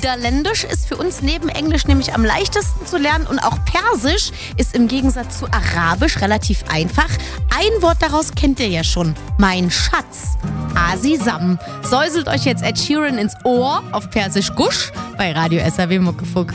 Niederländisch ist für uns neben Englisch nämlich am leichtesten zu lernen und auch Persisch ist im Gegensatz zu Arabisch relativ einfach. Ein Wort daraus kennt ihr ja schon. Mein Schatz. Asisam. Säuselt euch jetzt Ed Sheeran ins Ohr auf Persisch Gusch bei Radio SAW Muckefuck.